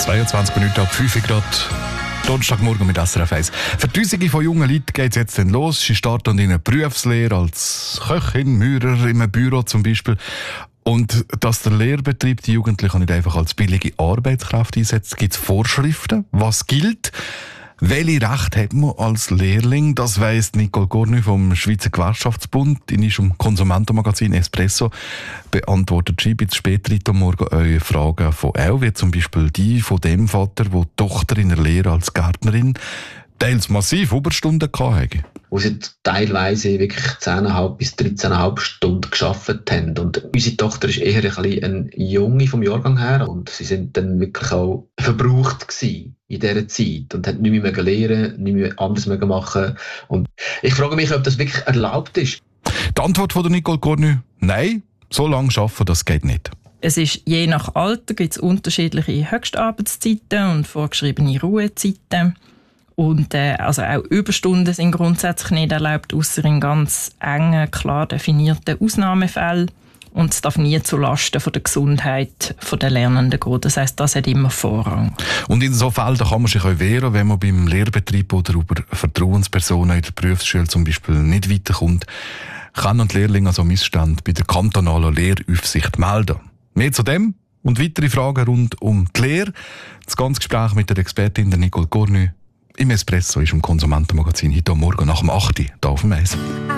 22 Minuten ab 5 Grad. Donnerstagmorgen mit SRF 1. Für Tausende von jungen Leuten geht es jetzt dann los. Sie starten in eine Berufslehre als Köchin, Maurer, in einem Büro zum Beispiel. Und dass der Lehrbetrieb die Jugendlichen nicht einfach als billige Arbeitskraft einsetzt, gibt es Vorschriften, was gilt. Welche Rechte hat man als Lehrling? Das weiss Nicole Cornu vom Schweizer Gewerkschaftsbund in ihrem Konsumentenmagazin Espresso. Beantwortet sie ein später heute Morgen eure Fragen von auch, wie zum Beispiel die von dem Vater, der die Tochter in der Lehre als Gärtnerin teils massiv Überstunden hatte. Wo sie teilweise wirklich 10,5 bis 13,5 Stunden gearbeitet haben. Und unsere Tochter ist eher ein bisschen eine Junge vom Jahrgang her. Und sie sind dann wirklich auch verbraucht gewesen in dieser Zeit und hat nicht mehr lernen, nicht mehr anders machen. Und ich frage mich, ob das wirklich erlaubt ist. Die Antwort von der Nicole Cornu: Nein, so lange arbeiten, das geht nicht. Es ist je nach Alter gibt es unterschiedliche Höchstarbeitszeiten und vorgeschriebene Ruhezeiten. Und also auch Überstunden sind grundsätzlich nicht erlaubt, ausser in ganz engen, klar definierten Ausnahmefällen. Und es darf nie zulasten von der Gesundheit der Lernenden gehen. Das heisst, das hat immer Vorrang. Und in so Fällen kann man sich auch wehren, wenn man beim Lehrbetrieb oder über Vertrauenspersonen in der Berufsschule zum Beispiel nicht weiterkommt, kann und Lehrling also Missstand bei der kantonalen Lehraufsicht melden. Mehr zu dem und weitere Fragen rund um die Lehre. Das ganze Gespräch mit der Expertin der Nicole Cornu im Espresso ist im Konsumentenmagazin heute Morgen nach dem 8. Uhr hier auf dem Eis.